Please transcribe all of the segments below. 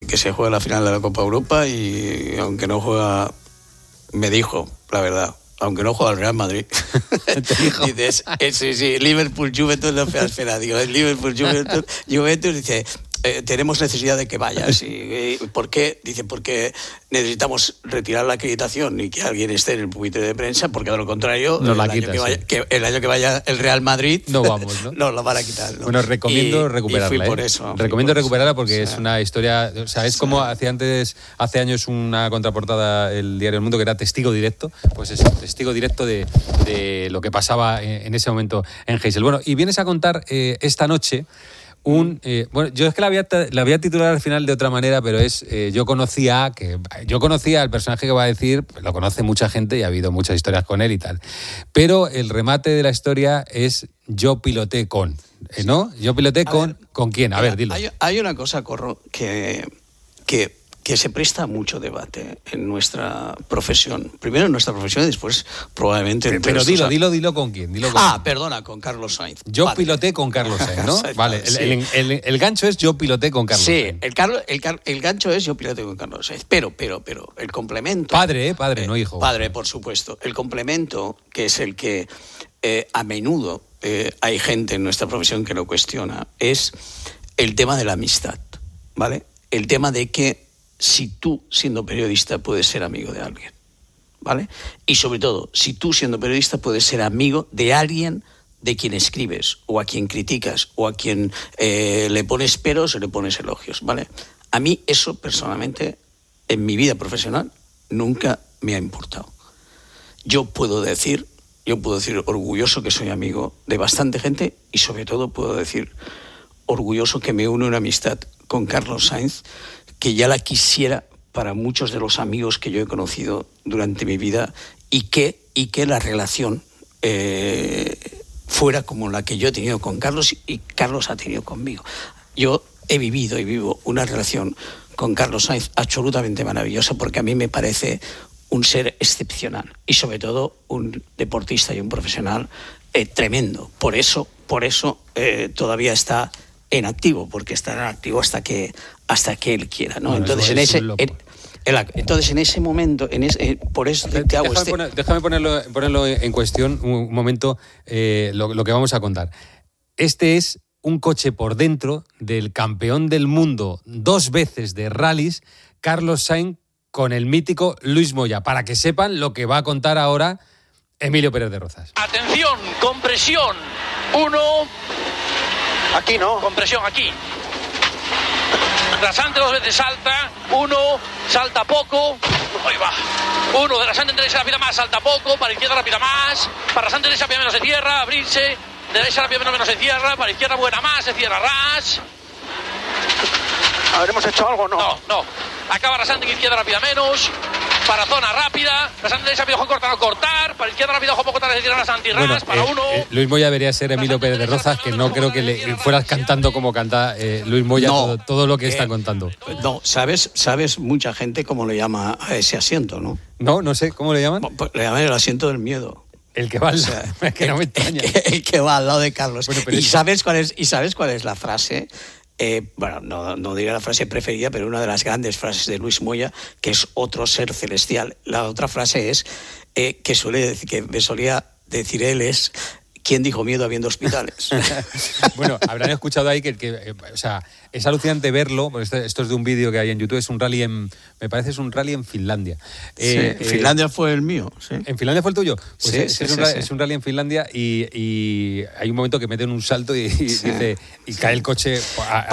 que se juega la final de la Copa Europa y aunque no juega, me dijo, la verdad, aunque no juega al Real Madrid. Dices, sí, Liverpool, Juventus, no, espera, digo, Liverpool, Juventus, dice... tenemos necesidad de que vayas. ¿Por qué? Dice, porque necesitamos retirar la acreditación y que alguien esté en el pupitre de prensa, porque de lo contrario, el año que vaya el Real Madrid, no vamos, ¿no? No, lo van a quitar, ¿no? Bueno, recomiendo recuperarla. Y fui por eso. Recomiendo recuperarla porque es una historia... O sea, es como hace años una contraportada el diario El Mundo que era testigo directo, pues es testigo directo de lo que pasaba en ese momento en Heysel. Bueno, y vienes a contar esta noche... bueno, yo es que la voy a titular al final de otra manera, pero es yo conocía al personaje que va a decir, lo conoce mucha gente y ha habido muchas historias con él y tal, pero el remate de la historia es yo piloté con, ¿no? Yo piloté con quién, a ver, dilo. Hay una cosa, Corro, que se presta a mucho debate en nuestra profesión. Primero en nuestra profesión y después probablemente... Pero dilo con quién. Perdona, con Carlos Sainz. Yo piloté con Carlos Sainz, ¿no? Vale, el gancho es yo piloté con Carlos Sainz. Sí, el gancho es yo piloté con Carlos Sainz. Pero el complemento... Padre, no hijo. Padre, por supuesto. El complemento, que es el que a menudo hay gente en nuestra profesión que lo cuestiona, es el tema de la amistad, ¿vale? El tema de que si tú, siendo periodista, puedes ser amigo de alguien, ¿vale? Y sobre todo, si tú, siendo periodista, puedes ser amigo de alguien de quien escribes, o a quien criticas, o a quien le pones peros o le pones elogios, ¿vale? A mí eso, personalmente, en mi vida profesional, nunca me ha importado. Yo puedo decir orgulloso que soy amigo de bastante gente y, sobre todo, puedo decir orgulloso que me une una amistad con Carlos Sainz que ya la quisiera para muchos de los amigos que yo he conocido durante mi vida y que la relación fuera como la que yo he tenido con Carlos y Carlos ha tenido conmigo. Yo he vivido y vivo una relación con Carlos Sainz absolutamente maravillosa porque a mí me parece un ser excepcional y sobre todo un deportista y un profesional tremendo. Por eso todavía está en activo, porque estará en activo hasta que él quiera, ¿no? Bueno, entonces en ese momento, por eso te hago déjame ponerlo en cuestión un momento, lo que vamos a contar. Este es un coche por dentro del campeón del mundo 2 veces de rallies, Carlos Sainz, con el mítico Luis Moya, para que sepan lo que va a contar ahora Emilio Pérez de Rozas. Atención, compresión, 1... Aquí no. Compresión, aquí. Rasante 2 veces salta. 1, salta poco. Ahí va. 1, de rasante derecha rápida más, salta poco. Para izquierda rápida más. Para rasante derecha rápida menos se cierra, abrirse. Derecha rápida menos se cierra. Para izquierda buena más, se cierra ras. ¿Habremos hecho algo o no? No. Acaba rasante en izquierda rápida menos. Para zona rápida, rasante derecha rápida, ojo corta, no cortar. Para izquierda rápida, ojo poco tarde, se cierra rasante y ras. Para 1. Luis Moya debería ser Emilio Pérez de Rozas, que no creo que le fueras cantando como canta Luis Moya todo lo que está contando. No, sabes mucha gente cómo le llama a ese asiento, ¿no? No sé, ¿cómo le llaman? Pues le llaman el asiento del miedo. El que va al lado, es que no me extraña. El que va al lado de Carlos. Bueno, ¿Sabes cuál es la frase? No diré la frase preferida, pero una de las grandes frases de Luis Moya, que es otro ser celestial. La otra frase es que me solía decir él es: ¿quién dijo miedo habiendo hospitales? Bueno, habrán escuchado ahí que o sea, es alucinante verlo, porque esto es de un vídeo que hay en YouTube, es un rally me parece es un rally en Finlandia. Finlandia fue el mío, sí. ¿En Finlandia fue el tuyo? Pues sí, es un rally en Finlandia y hay un momento que meten un salto y dice, y cae el coche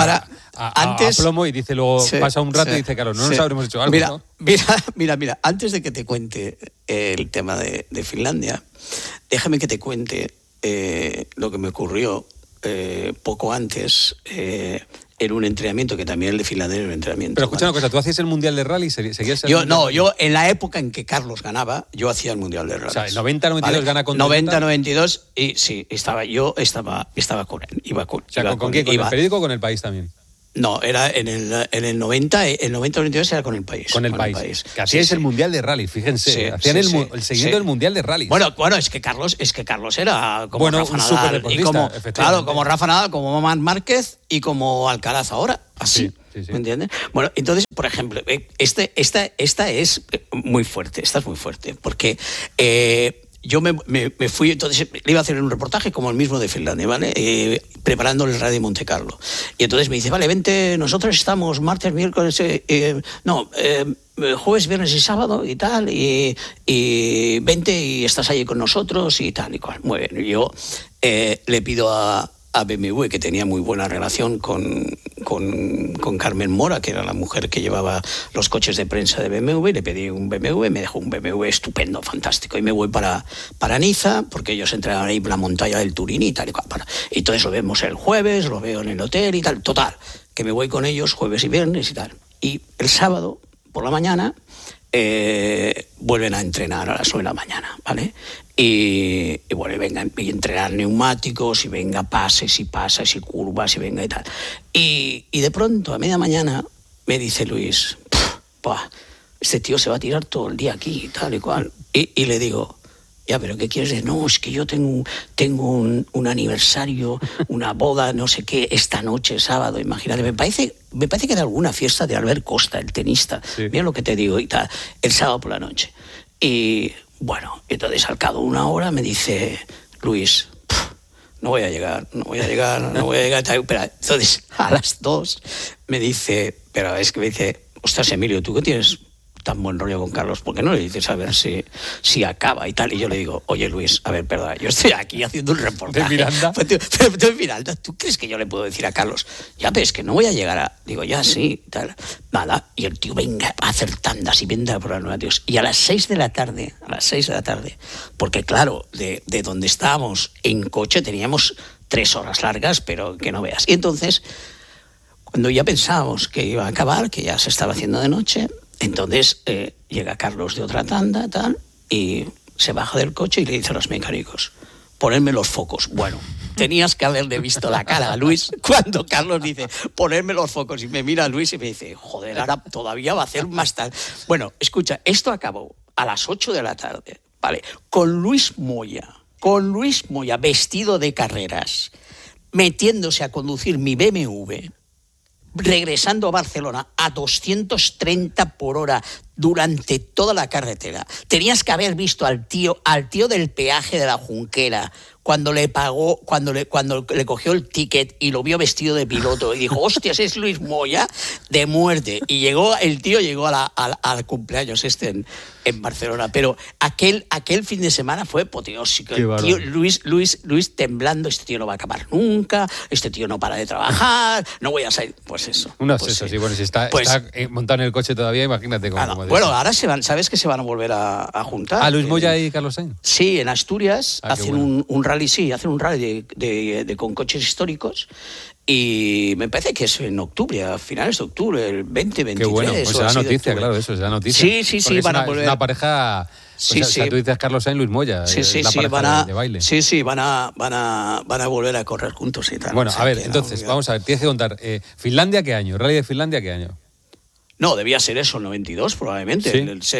a plomo y dice luego, pasa un rato y dice, claro, no nos habremos hecho algo, ¿no? Mira, antes de que te cuente el tema de Finlandia, déjame que te cuente lo que me ocurrió poco antes en un entrenamiento, que también el de Finlandia era un entrenamiento. Pero escucha una cosa, ¿tú hacías el Mundial de Rally? Yo en la época en que Carlos ganaba, yo hacía el Mundial de Rally. O sea, el 90-92 gana con 90-92 y sí, estaba con él. ¿Con quién? ¿Con el periódico o con El País también? No, era en el 90-92 era con El País. Con el país. Que hacíais el Mundial de Rally, fíjense. Hacían el seguimiento del Mundial de Rally. Bueno, es que Carlos era como Rafa un Nadal. superdeportista, Claro, como Rafa Nadal, como Marc Márquez y como Alcaraz ahora. así, Sí. ¿me entiendes? Bueno, entonces, por ejemplo, esta es muy fuerte, porque yo me fui, entonces le iba a hacer un reportaje como el mismo de Finlandia, ¿vale? Preparando el Rally de Monte Carlo. Y entonces me dice, vale, vente, nosotros estamos martes, miércoles, jueves, viernes y sábado y tal, y vente y estás allí con nosotros y tal y cual. Muy bien, y yo le pido a BMW, que tenía muy buena relación con Carmen Mora, que era la mujer que llevaba los coches de prensa de BMW, le pedí un BMW, me dejó un BMW estupendo, fantástico, y me voy para Niza, porque ellos entrenan ahí la montaña del Turín y tal y cual. Y entonces lo vemos el jueves, lo veo en el hotel y tal, total, que me voy con ellos jueves y viernes y tal. Y el sábado, por la mañana, vuelven a entrenar a las 9 de la mañana, ¿vale? Y bueno, y venga, y entrenar neumáticos, y venga pases y pasas y curvas, y venga y tal. Y de pronto, a media mañana, me dice Luis, este tío se va a tirar todo el día aquí y tal y cual. Y le digo, ya, pero ¿qué quieres decir? No, es que yo tengo un aniversario, una boda, no sé qué, esta noche, sábado, imagínate. Me parece que era alguna fiesta de Albert Costa, el tenista. Sí. Mira lo que te digo y tal, el sábado por la noche. Y bueno, entonces al cabo de una hora me dice, Luis, no voy a llegar. Pero entonces a las 2 me dice, ostras, Emilio, ¿tú qué tienes tan buen rollo con Carlos? ¿Por qué no le dices a ver si acaba y tal? Y yo le digo, oye Luis, a ver, perdona, yo estoy aquí haciendo un reportaje. ¿De Miranda? Pero Miranda, ¿tú crees que yo le puedo decir a Carlos, ya ves que no voy a llegar a...? Digo, ya sí, tal. Nada, y el tío venga a hacer tandas y venga por las neumáticos. Y a las 6 de la tarde, porque claro, de donde estábamos en coche teníamos 3 horas largas, pero que no veas. Y entonces, cuando ya pensábamos que iba a acabar, que ya se estaba haciendo de noche, entonces llega Carlos de otra tanda, tal, y se baja del coche y le dice a los mecánicos, ponerme los focos. Bueno, tenías que haberle visto la cara a Luis cuando Carlos dice, ponerme los focos, y me mira a Luis y me dice, joder, ahora todavía va a hacer más tarde. Bueno, escucha, esto acabó a las 8 de la tarde, ¿vale? Con Luis Moya, vestido de carreras, metiéndose a conducir mi BMW, regresando a Barcelona a 230 por hora durante toda la carretera. Tenías que haber visto al tío del peaje de la Junquera, cuando le pagó, cuando le cogió el ticket y lo vio vestido de piloto y dijo, hostias, es Luis Moya, de muerte. Y el tío llegó al cumpleaños en Barcelona. Pero aquel fin de semana fue apoteósico. El tío, Luis temblando, este tío no va a acabar nunca, este tío no para de trabajar, no voy a salir. Pues eso. Sí, bueno, si está montado en el coche todavía, imagínate cómo. Bueno, ahora sabes que se van a volver a juntar. ¿A Luis Moya y Carlos Sainz? Sí, en Asturias hacen un rally, hacen un rally con coches históricos, y me parece que es en octubre, a finales de octubre, el 2023. Qué bueno, pues se da noticia, claro, eso, se da noticia. Sí, van a volver. Es una pareja... Sí, o sea, tú dices Carlos Sainz, Luis Moya, la pareja de baile. Sí, van a volver a correr juntos y tal. Bueno, a ver, entonces, vamos a ver, tienes que contar, ¿Finlandia qué año? ¿Rally de Finlandia qué año? No, debía ser eso, el 92 probablemente. ¿Sí?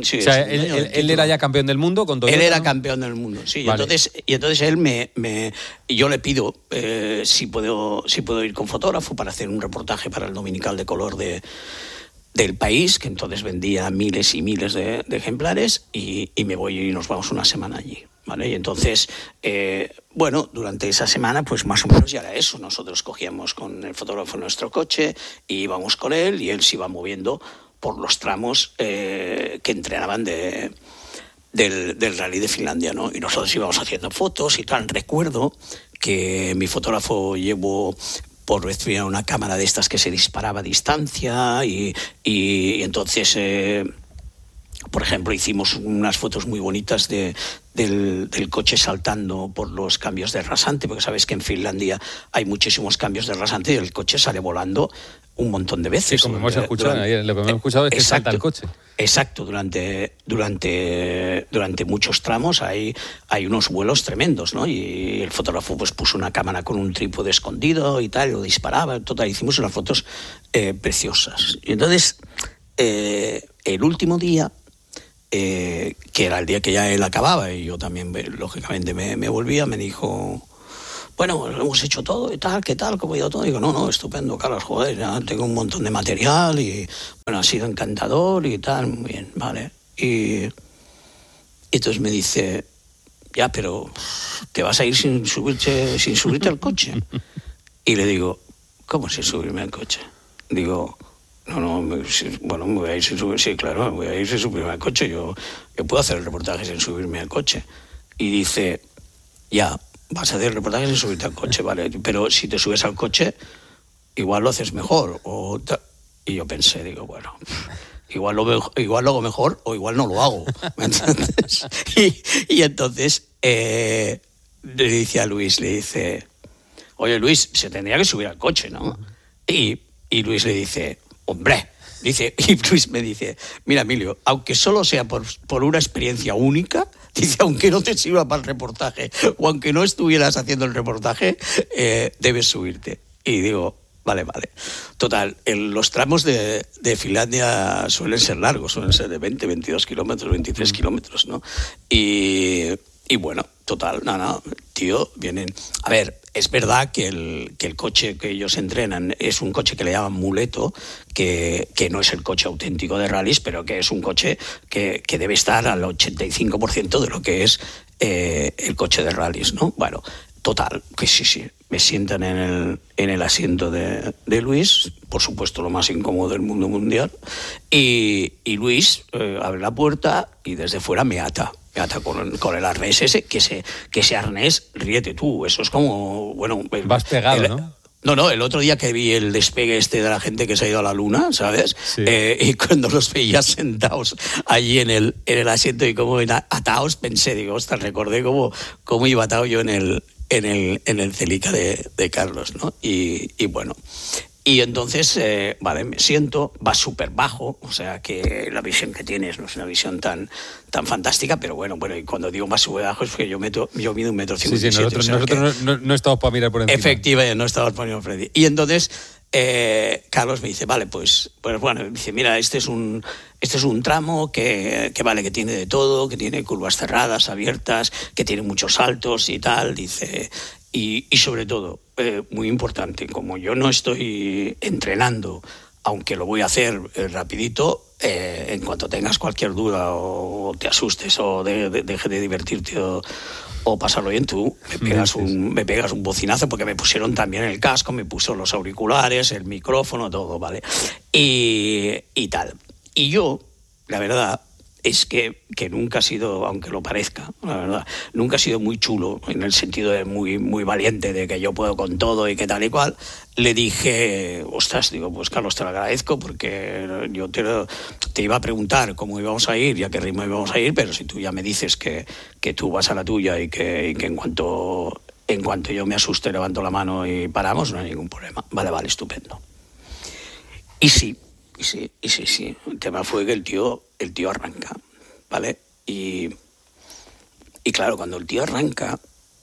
Él era ya campeón del mundo con Toyota. Él era campeón del mundo, sí. Vale. Y entonces él yo le pido si puedo ir con fotógrafo para hacer un reportaje para el Dominical de Color del País, que entonces vendía miles y miles de ejemplares, y me voy y nos vamos una semana allí. ¿Vale? Y entonces, durante esa semana, pues más o menos ya era eso. Nosotros cogíamos con el fotógrafo nuestro coche, y íbamos con él, y él se iba moviendo por los tramos que entrenaban del rally de Finlandia, ¿no? Y nosotros íbamos haciendo fotos y tal. Recuerdo que mi fotógrafo llevó por recibir una cámara de estas que se disparaba a distancia, y entonces... por ejemplo, hicimos unas fotos muy bonitas del coche saltando por los cambios de rasante, porque sabes que en Finlandia hay muchísimos cambios de rasante y el coche sale volando un montón de veces. Sí, como hemos escuchado, lo que hemos escuchado es que salta el coche. Exacto, durante muchos tramos hay unos vuelos tremendos, ¿no? Y el fotógrafo pues puso una cámara con un trípode escondido y tal, lo disparaba, total, hicimos unas fotos preciosas. Y entonces, el último día, que era el día que ya él acababa y yo también lógicamente me volvía, me dijo, bueno, lo hemos hecho todo y tal, ¿qué tal? ¿Cómo ha ido todo? Digo, no, estupendo, Carlos, joder, ya tengo un montón de material y, bueno, ha sido encantador y tal, muy bien, vale. Y entonces me dice, ya, pero te vas a ir sin subirte al coche. Y le digo, ¿cómo sin subirme al coche? Digo, no, me voy a ir sin subirme, sí, claro, me voy a ir sin subirme al coche, yo puedo hacer el reportaje sin subirme al coche. Y dice, ya, vas a hacer el reportaje sin subirte al coche, vale, pero si te subes al coche, igual lo haces mejor. Y yo pensé, digo, bueno, igual lo hago mejor o igual no lo hago, ¿me entiendes? Y entonces le dice a Luis, le dice, oye, Luis, se tendría que subir al coche, ¿no? Y Luis le dice, hombre, y Luis me dice, mira, Emilio, aunque solo sea por una experiencia única, dice, aunque no te sirva para el reportaje o aunque no estuvieras haciendo el reportaje, debes subirte. Y digo, vale. Total, los tramos de Finlandia suelen ser largos, suelen ser de 20, 22 kilómetros, 23 kilómetros, ¿no? Y bueno, total, tío, vienen... A ver, es verdad que el coche que ellos entrenan es un coche que le llaman muleto, que no es el coche auténtico de rallies, pero que es un coche que debe estar al 85% de lo que es el coche de rallies, ¿no? Bueno, total, que sí, me sientan en el asiento de Luis, por supuesto lo más incómodo del mundo mundial, y Luis abre la puerta y desde fuera me ata con el arnés ese, que ese arnés, ríete tú, eso es como, bueno... Vas pegado, ¿no? No, el otro día que vi el despegue de la gente que se ha ido a la luna, ¿sabes? Sí. Y cuando los veía sentados allí en el asiento y como atados, pensé, digo, ostras, recordé cómo iba atado yo en el Celica de Carlos, ¿no? Y bueno... Y entonces, vale, me siento, va súper bajo, o sea que la visión que tienes no es una visión tan fantástica, pero bueno, y cuando digo más súper bajo es que yo mido 1,57 metros. Sí, nosotros no estamos para mirar por encima. Efectivamente, no estamos para mirar por encima. Y entonces Carlos me dice, vale, pues bueno, me dice, mira, este es un tramo que vale, que tiene de todo, que tiene curvas cerradas, abiertas, que tiene muchos saltos y tal, dice... Y sobre todo, muy importante, como yo no estoy entrenando, aunque lo voy a hacer rapidito, en cuanto tengas cualquier duda o te asustes o deje de divertirte o pasarlo bien, tú me pegas un bocinazo, porque me pusieron también el casco, me puso los auriculares, el micrófono, todo, ¿vale? Y tal. Y yo, la verdad... es que nunca ha sido, aunque lo parezca, la verdad, nunca ha sido muy chulo, en el sentido de muy, muy valiente, de que yo puedo con todo y que tal y cual. Le dije, ostras, digo, pues Carlos, te lo agradezco, porque yo te iba a preguntar cómo íbamos a ir y a qué ritmo íbamos a ir, pero si tú ya me dices que tú vas a la tuya y que en cuanto yo me asuste, levanto la mano y paramos, no hay ningún problema. Vale, estupendo. Y sí. El tema fue que el tío arranca, ¿vale? Y claro, cuando el tío arranca,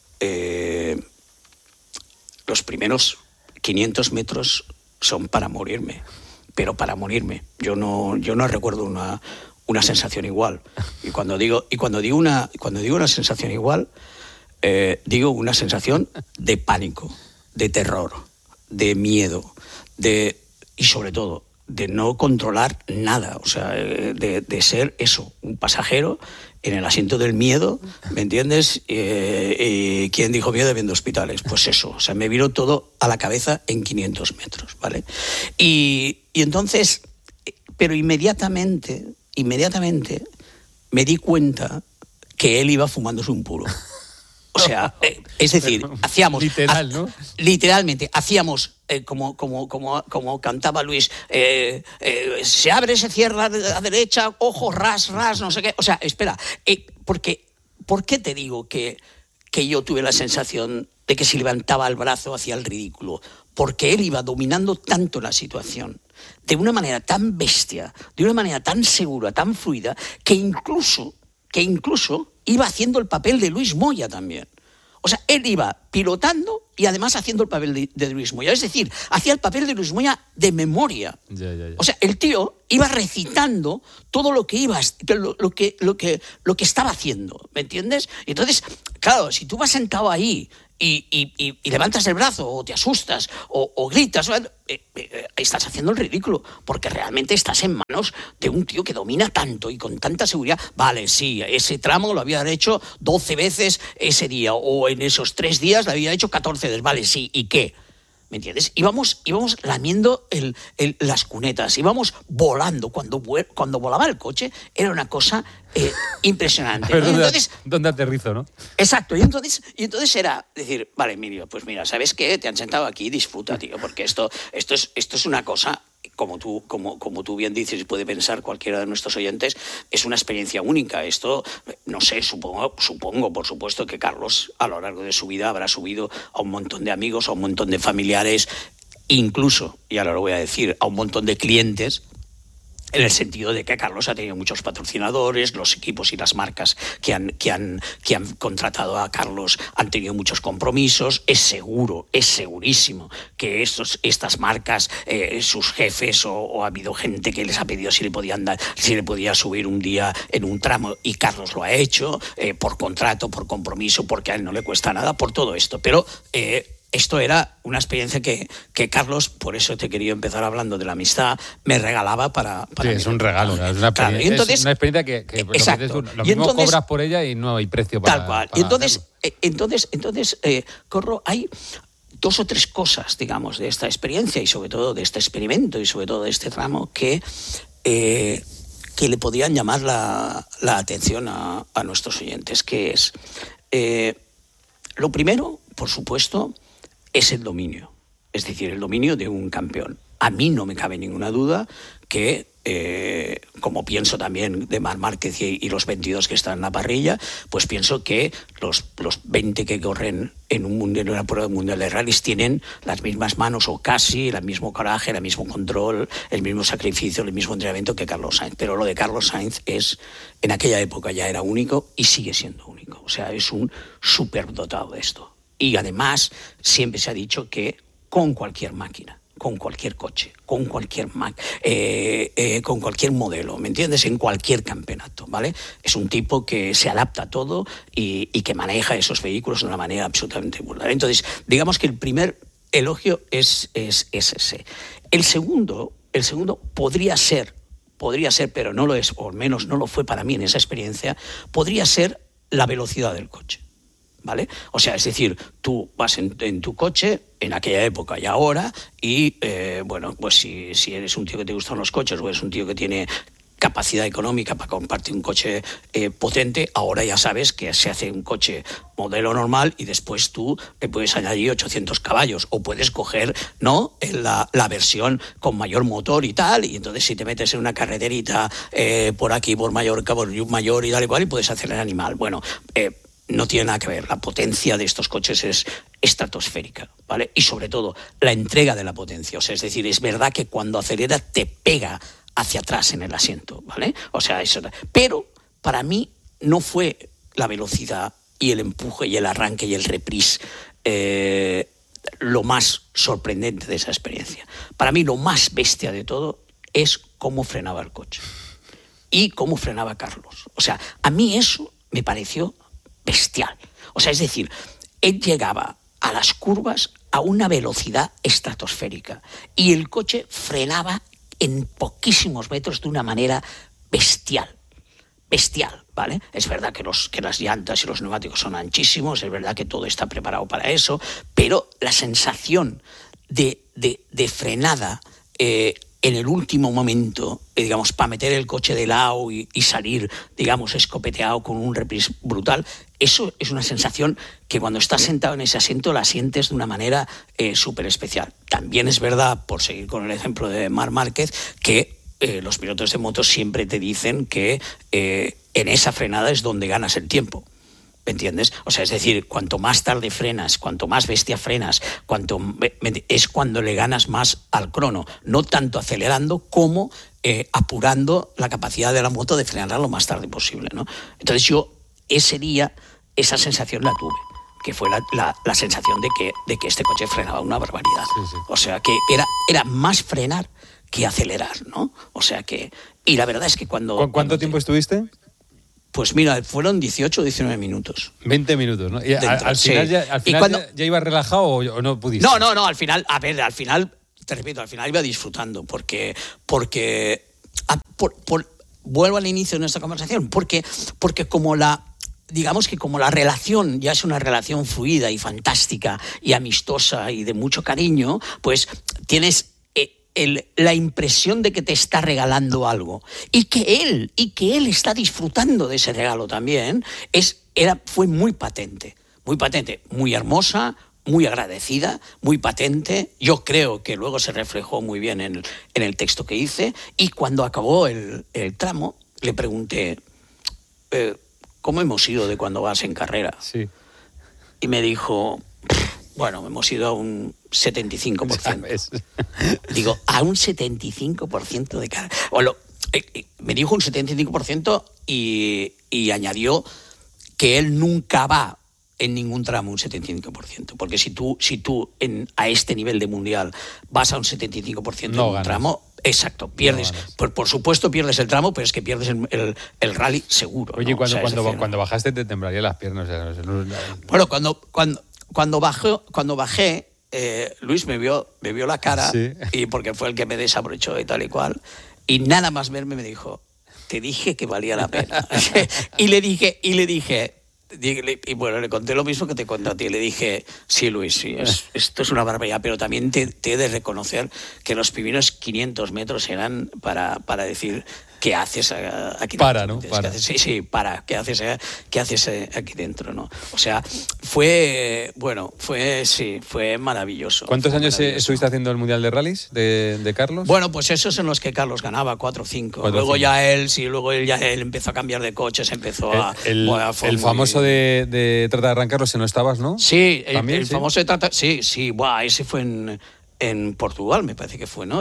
los primeros 500 metros son para morirme, pero para morirme. Yo no recuerdo una sensación igual. Y cuando digo una sensación igual, digo una sensación de pánico, de terror, de miedo, y sobre todo de no controlar nada, o sea, de ser eso, un pasajero en el asiento del miedo, ¿me entiendes? Y ¿quién dijo miedo viendo hospitales? Pues eso, o sea, me vino todo a la cabeza en 500 metros, ¿vale? Y entonces, pero inmediatamente me di cuenta que él iba fumándose un puro. O sea, es decir, hacíamos... Literal, ¿no? Literalmente, hacíamos, como cantaba Luis, se abre, se cierra a la derecha, ojo, ras, no sé qué. O sea, espera, ¿por qué te digo que yo tuve la sensación de que si levantaba el brazo hacía el ridículo? Porque él iba dominando tanto la situación, de una manera tan bestia, de una manera tan segura, tan fluida, que incluso iba haciendo el papel de Luis Moya también. O sea, él iba pilotando y además haciendo el papel de Luis Moya. Es decir, hacía el papel de Luis Moya de memoria. Ya. O sea, el tío iba recitando todo lo que estaba haciendo, ¿me entiendes? Entonces, claro, si tú vas sentado ahí y levantas el brazo o te asustas o gritas, estás haciendo el ridículo, porque realmente estás en manos de un tío que domina tanto y con tanta seguridad. Vale, sí, ese tramo lo había hecho 12 veces ese día, o en esos 3 días lo había hecho 14 veces. Vale, sí, ¿y qué? ¿Me entiendes? Íbamos lamiendo las cunetas, íbamos volando. Cuando volaba el coche era una cosa impresionante. A ver, ¿no? Entonces, ¿dónde aterrizo, no? Exacto, y entonces era decir, vale, Emilio, pues mira, ¿sabes qué? Te han sentado aquí, disfruta, tío, porque esto es una cosa, como tú bien dices y puede pensar cualquiera de nuestros oyentes, es una experiencia única. Esto, no sé, supongo, por supuesto, que Carlos a lo largo de su vida habrá subido a un montón de amigos, a un montón de familiares, incluso, y ahora lo voy a decir, a un montón de clientes, en el sentido de que Carlos ha tenido muchos patrocinadores, los equipos y las marcas que han contratado a Carlos han tenido muchos compromisos. Es segurísimo que estas marcas, sus jefes o ha habido gente que les ha pedido si le podía subir un día en un tramo, y Carlos lo ha hecho, por contrato, por compromiso, porque a él no le cuesta nada, por todo esto. Pero esto era una experiencia que Carlos, por eso te he querido empezar hablando de la amistad, me regalaba para sí, es un regalo, es una experiencia, claro, entonces, es una experiencia que exacto. Lo mismo entonces, cobras por ella y no hay precio para... Tal cual. Para y entonces, Corro, hay 2 o 3 cosas, digamos, de esta experiencia y sobre todo de este experimento y sobre todo de este tramo que le podían llamar la atención a nuestros oyentes, que es, lo primero, por supuesto, es el dominio, es decir, el dominio de un campeón. A mí no me cabe ninguna duda que, como pienso también de Marc Márquez y los 22 que están en la parrilla, pues pienso que los 20 que corren en una prueba mundial de rallies tienen las mismas manos o casi, el mismo coraje, el mismo control, el mismo sacrificio, el mismo entrenamiento que Carlos Sainz. Pero lo de Carlos Sainz en aquella época ya era único y sigue siendo único. O sea, es un superdotado de esto. Y además siempre se ha dicho que con cualquier máquina, con cualquier coche, con cualquier modelo, ¿me entiendes? En cualquier campeonato, ¿vale? Es un tipo que se adapta a todo y que maneja esos vehículos de una manera absolutamente burda. Entonces, digamos que el primer elogio es ese. El segundo podría ser, pero no lo es, o al menos no lo fue para mí en esa experiencia, podría ser la velocidad del coche, ¿vale? O sea, es decir, tú vas en tu coche, en aquella época y ahora, y bueno, pues si eres un tío que te gustan los coches o eres un tío que tiene capacidad económica para compartir un coche potente, ahora ya sabes que se hace un coche modelo normal y después tú le puedes añadir 800 caballos o puedes coger, ¿no?, la versión con mayor motor y tal, y entonces si te metes en una carreterita por aquí, por Mallorca, por Mayor y tal y cual, y puedes hacer el animal. Bueno, no tiene nada que ver. La potencia de estos coches es estratosférica, ¿vale? Y sobre todo, la entrega de la potencia. O sea, es decir, es verdad que cuando acelera te pega hacia atrás en el asiento, ¿vale? O sea, eso. Pero para mí no fue la velocidad y el empuje y el arranque y el reprise lo más sorprendente de esa experiencia. Para mí lo más bestia de todo es cómo frenaba el coche y cómo frenaba Carlos. O sea, a mí eso me pareció bestial. O sea, es decir, él llegaba a las curvas a una velocidad estratosférica y el coche frenaba en poquísimos metros de una manera bestial, ¿vale? Es verdad que las llantas y los neumáticos son anchísimos, es verdad que todo está preparado para eso, pero la sensación de frenada en el último momento, digamos, para meter el coche de lado y salir, digamos, escopeteado con un reprise brutal, eso es una sensación que cuando estás sentado en ese asiento la sientes de una manera súper especial. También es verdad, por seguir con el ejemplo de Marc Márquez, que los pilotos de moto siempre te dicen que en esa frenada es donde ganas el tiempo. ¿Me entiendes? O sea, es decir, cuanto más tarde frenas, cuanto más bestia frenas, es cuando le ganas más al crono, no tanto acelerando como apurando la capacidad de la moto de frenarla lo más tarde posible, ¿no? Entonces yo ese día esa sensación la tuve, que fue la sensación de que este coche frenaba una barbaridad. Sí. O sea, que era más frenar que acelerar, ¿no? O sea que... Y la verdad es que cuando... ¿Cuánto tiempo estuviste? Pues mira, fueron 18 o 19 minutos. 20 minutos, ¿no? Y al final, ya ibas relajado o no pudiste. No, al final, te repito, al final iba disfrutando, porque vuelvo al inicio de nuestra conversación, porque digamos que como la relación ya es una relación fluida y fantástica y amistosa y de mucho cariño, pues tienes la impresión de que te está regalando algo y que él está disfrutando de ese regalo también, fue muy patente, muy hermosa, muy agradecida, muy patente. Yo creo que luego se reflejó muy bien en el texto que hice, y cuando acabó el tramo le pregunté, ¿cómo hemos ido de cuando vas en carrera? Sí. Y me dijo, bueno, hemos ido a un 75%. Digo, a un 75% de carrera. Me dijo un 75% y añadió que él nunca va en ningún tramo un 75%, porque si tú a este nivel de mundial vas a un 75% no en un tramo, exacto, pierdes. No, por supuesto pierdes el tramo, pero es que pierdes el rally seguro. Oye, ¿no? cuando bajaste te temblarían las piernas. Bueno, cuando bajé, Luis me vio la cara, sí. Y porque fue el que me desabrochó y tal y cual, y nada más verme me dijo, te dije que valía la pena. y le dije, y bueno, le conté lo mismo que te conté a ti. Le dije, sí, Luis, sí, esto es una barbaridad, pero también te he de reconocer que los primeros 500 metros eran para decir, ¿qué haces aquí dentro? Para. ¿Qué haces aquí dentro? ¿No? O sea, fue maravilloso. ¿Cuántos años estuviste haciendo el Mundial de Rallys de Carlos? Bueno, pues esos en los que Carlos ganaba, 4 o 5. Luego él empezó a cambiar de coches, empezó el famoso de Trata de Arrancarlo, si no estabas, ¿no? Sí, el famoso de Trata... Sí, ese fue en Portugal, me parece que fue, ¿no?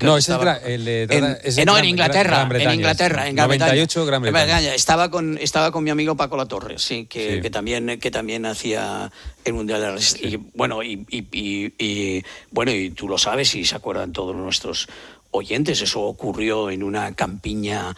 En Inglaterra. En Inglaterra. 98, Gran Bretaña. Estaba con mi amigo Paco Latorre, sí, que también hacía el Mundial de Rallys. Sí. Y tú lo sabes y se acuerdan todos nuestros oyentes, eso ocurrió en una campiña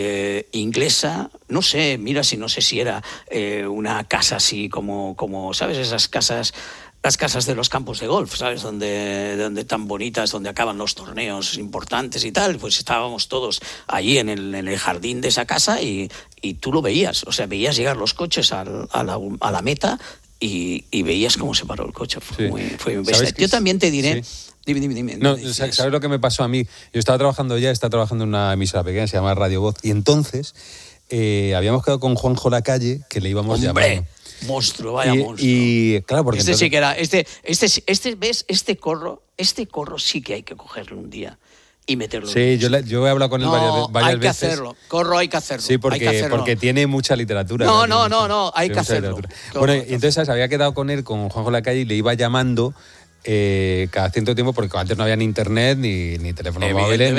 inglesa, no sé si era una casa así como ¿sabes? Esas casas, las casas de los campos de golf, ¿sabes? Donde tan bonitas, donde acaban los torneos importantes y tal. Pues estábamos todos allí en el jardín de esa casa y tú lo veías, o sea, veías llegar los coches a la meta y veías cómo se paró el coche. Fue muy bestia. Yo también te diré... Sí. Dime. No, ¿sabes lo que me pasó a mí? Yo estaba trabajando en una emisora pequeña, se llama Radio Voz, y entonces habíamos quedado con Juanjo Lacalle, que le íbamos llamando. Monstruo, vaya monstruo. Y claro, porque sí que era... ¿ves? Este corro sí que hay que cogerlo un día y meterlo. Sí, yo he hablado con él varias veces. Hacerlo. Corro hay que hacerlo. Sí, porque tiene mucha literatura. No, hay que hacerlo. Bueno, y entonces, ¿sabes? Había quedado con él, con Juanjo Lacalle, y le iba llamando cada cierto tiempo, porque antes no había ni internet, ni teléfonos móviles,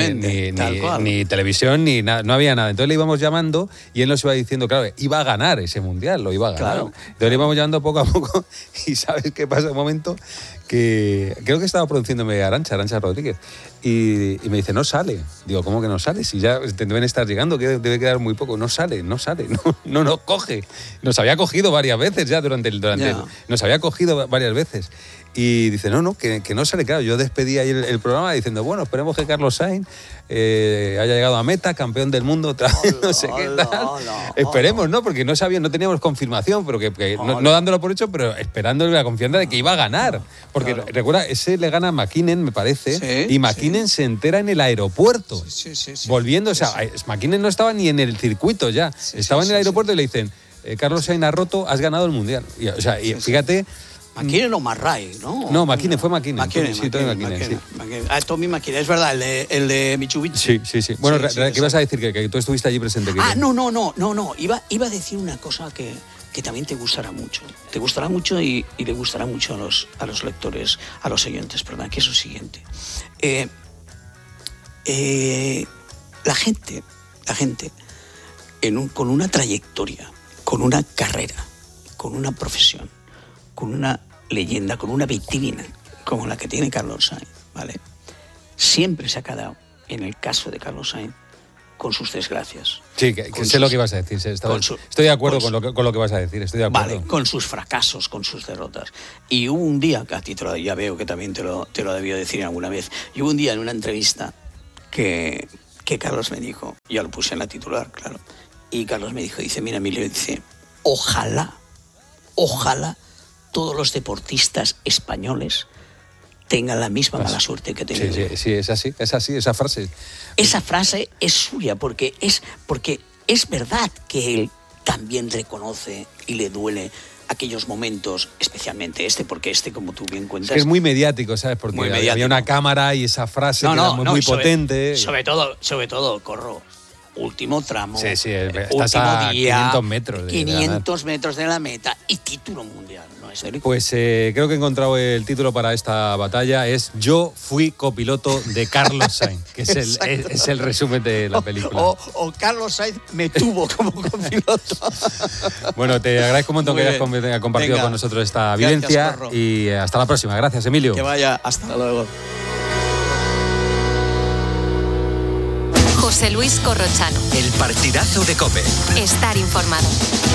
ni televisión, ni nada, no había nada. Entonces le íbamos llamando y él nos iba diciendo, claro, iba a ganar ese mundial, lo iba a ganar. Claro. Entonces le íbamos llamando poco a poco y ¿sabes qué pasa? Un momento que creo que estaba produciéndome Arantxa Rodríguez, y me dice, no sale. Digo, ¿cómo que no sale? Si ya te deben estar llegando, que debe quedar muy poco. No sale, no nos coge. Nos había cogido varias veces ya nos había cogido varias veces. Y dice, que no sale. Claro, yo despedí ahí el programa diciendo, bueno, esperemos que Carlos Sainz haya llegado a meta, campeón del mundo otra vez, no sé qué tal. Esperemos, ¿no? Porque no teníamos confirmación, pero no dándolo por hecho, pero esperando la confianza de que iba a ganar. Porque recuerda, ese le gana a McKinnon, me parece, y McKinnon se entera en el aeropuerto. Sí. Volviendo, o sea, McKinnon no estaba ni en el circuito ya, estaba en el aeropuerto y le dicen, Carlos Sainz ha roto, has ganado el mundial. Y fíjate... McKinnon o Marray, ¿no? No, McKinnon, fue McKinnon. Tommy McKinnon, es verdad, el de Mitsubishi. Sí. Bueno, ¿qué ibas a decir? Que tú estuviste allí presente. No. Iba a decir una cosa que también te gustará mucho. Te gustará mucho y le gustará mucho a los lectores, a los oyentes, perdón, que es lo siguiente. La gente con una trayectoria, con una carrera, con una profesión, con una leyenda, con una vitrina como la que tiene Carlos Sainz, ¿vale? Siempre se ha quedado, en el caso de Carlos Sainz, con sus desgracias. Sí, que sé lo que ibas a decir. Estoy de acuerdo con lo que vas a decir. Estoy de acuerdo. Vale, con sus fracasos, con sus derrotas. Y hubo un día, que a ti ya veo que también te lo debió decir alguna vez, y hubo un día en una entrevista que Carlos me dijo, ya lo puse en la titular, claro, y Carlos me dice, mira, Emilio, dice, ojalá todos los deportistas españoles tengan la misma mala suerte que tengo. Sí, es así, esa frase. Esa frase es suya, porque es verdad que él también reconoce y le duele aquellos momentos, especialmente porque como tú bien cuentas... Es muy mediático, ¿sabes? Porque había una cámara y esa frase muy potente. Sobre todo, Corro, último tramo, sí, estás último a día, 500 metros. 500 metros de la meta y título mundial, ¿no es, Eric? Pues creo que he encontrado el título para esta batalla, es Yo fui copiloto de Carlos Sainz, que es el resumen de la película. O Carlos Sainz me tuvo como copiloto. Bueno, te agradezco un montón que hayas compartido con nosotros esta vivencia y hasta la próxima. Gracias, Emilio. Que vaya, hasta luego. José Luis Corrochano. El partidazo de COPE. Estar informado.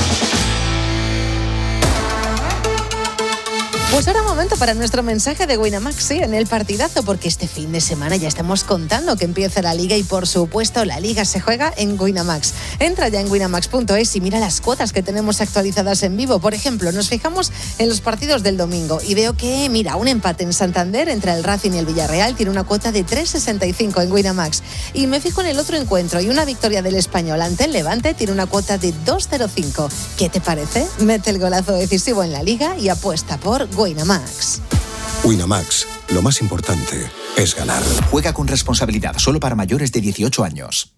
Pues ahora momento para nuestro mensaje de Winamax, sí, en el partidazo, porque este fin de semana ya estamos contando que empieza la Liga y por supuesto la Liga se juega en Winamax. Entra ya en winamax.es y mira las cuotas que tenemos actualizadas en vivo. Por ejemplo, nos fijamos en los partidos del domingo y veo que, mira, un empate en Santander entre el Racing y el Villarreal tiene una cuota de 3,65 en Winamax. Y me fijo en el otro encuentro y una victoria del Español ante el Levante tiene una cuota de 2,05. ¿Qué te parece? Mete el golazo decisivo en la Liga y apuesta por Winamax. Winamax, lo más importante es ganar. Juega con responsabilidad, solo para mayores de 18 años.